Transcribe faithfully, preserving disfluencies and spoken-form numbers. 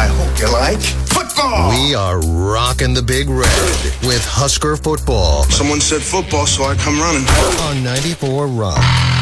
I hope you like football. We are rocking the Big Red with Husker football. Someone said football, so I come running. On ninety-four Rock.